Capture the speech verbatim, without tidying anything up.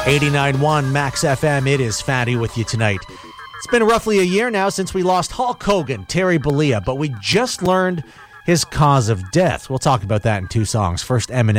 eighty-nine point one Max F M, it is Fatty with you tonight. It's been roughly a year now since we lost Hulk Hogan, Terry Bollea, but we just learned his cause of death. We'll talk about that in two songs. First, Eminem.